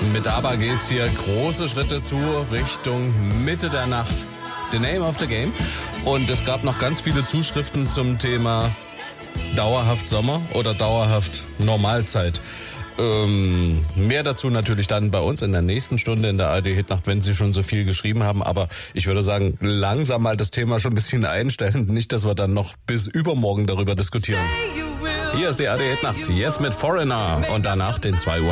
Mit ABBA geht's hier große Schritte zu Richtung Mitte der Nacht. The Name of the Game. Und es gab noch ganz viele Zuschriften zum Thema dauerhaft Sommer oder dauerhaft Normalzeit. Mehr dazu natürlich dann bei uns in der nächsten Stunde in der ARD Hitnacht, wenn Sie schon so viel geschrieben haben. Aber ich würde sagen, langsam mal das Thema schon ein bisschen einstellen. Nicht, dass wir dann noch bis übermorgen darüber diskutieren. Hier ist die ARD Hitnacht, jetzt mit Foreigner und danach den 2 Uhr